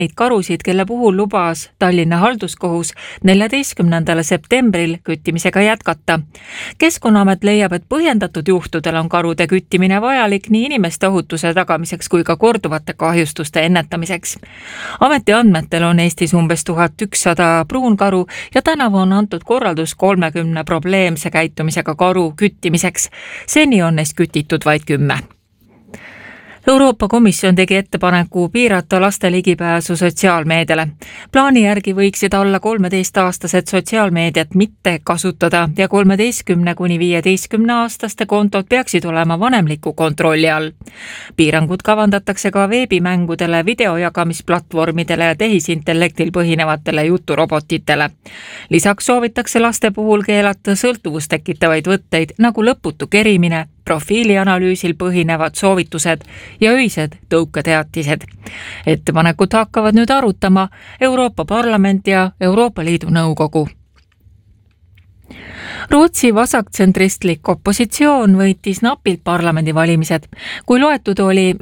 neid karusid, kelle puhul lubas Tallinna halduskohus 14. septembril küttimisega jätkata. Keskkonnaamet leiab, et põhjendatud juhtudel on karude küttimine vajalik nii inimeste ohutuse tagamiseks kui ka korduvate kahjustuste ennetamiseks. Ameti andmetel on Eestis umbes 1100 pruunkaru ja tänavu on antud korraldus 30 probleemse käitumisega karu küttimiseks. Seni on neist kütitud vaid 10. Euroopa Komisjon tegi ettepaneku piirata laste ligipääsu sotsiaalmeediale. Plaani järgi võiksid alla 13-aastased sotsiaalmeediat mitte kasutada ja 13–15-aastaste kontod peaksid olema vanemliku kontrolli all. Piirangud kavandatakse ka veebimängudele, videojagamisplatvormidele ja tehisintellektil põhinevatele juturobotitele. Lisaks soovitakse laste puhul keelata sõltuvust tekitavaid võtteid nagu lõputu kerimine, profiilianalüüsil põhinevad soovitused ja öised tõuketeatised. Ettepanekut hakkavad nüüd arutama Euroopa Parlament ja Euroopa Liidu Nõukogu. Rootsi vasaktsentristlik opositsioon võitis napilt parlamendivalimised, kui loetud oli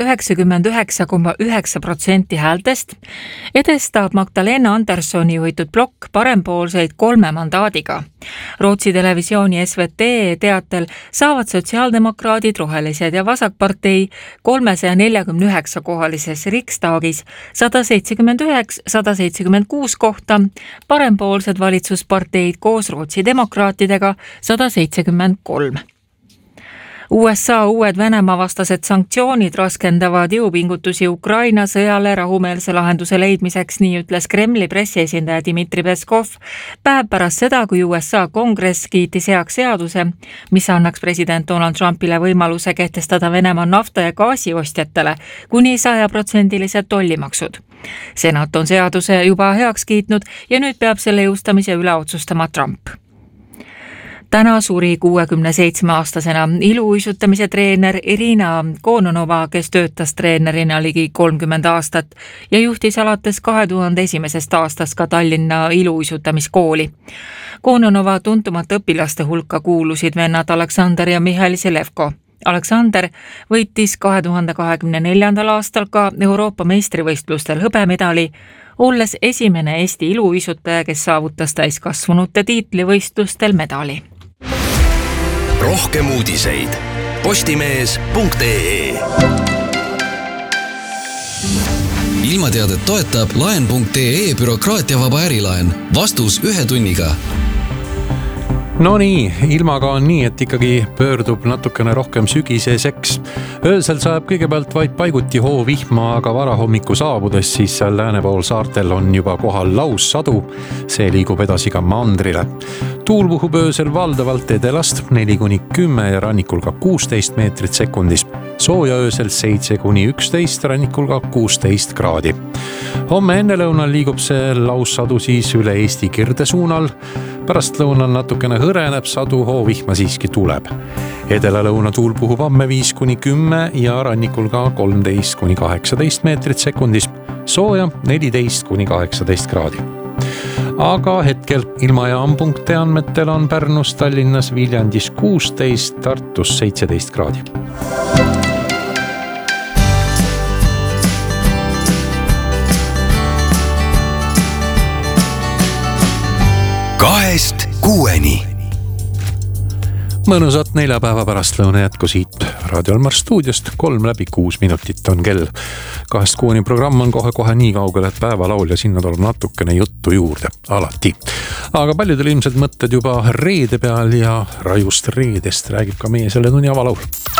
99,9% häältest, edestab Magdalena Anderssoni juhitud plokk parempoolseid 3 mandaadiga. Rootsi televisiooni SVT teatel saavad sotsiaaldemokraadid, rohelised ja vasakpartei 349 kohalises Riksdagis 176 kohta, parempoolsed valitsusparteid koos Rootsi demokraatidega 173. USA uued Venemaa vastased sanktsioonid raskendavad jõupingutusi Ukraina sõjale rahumeelse lahenduse leidmiseks, nii ütles Kremli pressiesindaja Dmitri Peskov päev pärast seda, kui USA kongress kiitis heaks seaduse, mis annaks president Donald Trumpile võimaluse kehtestada Venemaa nafta- ja gaasiostjatele kuni 100% tollimaksud. Senat on seaduse juba heaks kiitnud ja nüüd peab selle jõustamise üle otsustama Trump. Täna suri 67-aastasena iluuisutamise treener Irina Kononova, kes töötas treenerina ligi 30 aastat ja juhtis alates 2001. aastast ka Tallinna iluuisutamiskooli. Kononova tuntumate õpilaste hulka kuulusid vennad Aleksander ja Mihhail Selevko. Aleksander võitis 2024. aastal ka Euroopa meistrivõistlustel hõbemedali, olles esimene Eesti iluuisutaja, kes saavutas täiskasvanute tiitlivõistlustel medali. Rohkem uudiseid postimees.ee. Ilmateadet toetab laen.ee bürokraatiavaba ärilaen. Vastus 1 tunniga. No nii, ilmaga on nii, et ikkagi pöördub natukene rohkem sügiseseks. Öösel saab kõigepealt vaid paiguti hoovihma, aga varahommiku saabudes siis lääne pool saartel on juba kohal laussadu. See liigub edasi ka mandrile. Tuul puhub öösel valdavalt edelast 4–10 ja rannikul ka 16 meetrit sekundis. Sooja öösel 7–11, rannikul ka 16 kraadi. Homme ennelõunal liigub see laussadu siis üle Eesti kirdesuunal. Pärast lõunal natukene hõreneb, sadu hoovihma siiski tuleb. Edelalõuna tuul puhub homme 5–10 ja rannikul ka 13–18 meetrit sekundis. Sooja 14–18 kraadi. Aga hetkel ilmajaam.ee andmetel on Pärnus, Tallinnas, Viljandis 16, Tartus 17 kraadi. Kahest kuueni. Mõnusat neljapäeva pärastlõuna jätku siit Raadio Almar stuudiost. 3:06 minutit on kell. 2-6 programm on kohe nii kaugel, et päevalaul ja sinna tuleb natukene juttu juurde. Alati. Aga paljudel ilmselt mõtted juba reede peal ja rajust reedest räägib ka meie selle tunni avalaul.